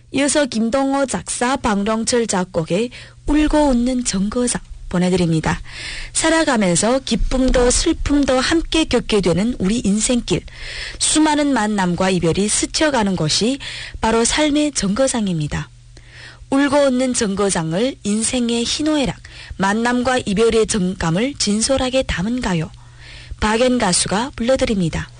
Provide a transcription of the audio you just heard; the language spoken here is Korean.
이어서 김동호 작사, 박롱철 작곡의 울고 웃는 정거장 보내드립니다. 살아가면서 기쁨도 슬픔도 함께 겪게 되는 우리 인생길. 수많은 만남과 이별이 스쳐가는 곳이 바로 삶의 정거장입니다. 울고 웃는 정거장을 인생의 희노애락, 만남과 이별의 정감을 진솔하게 담은 가요. 박연 가수가 불러드립니다.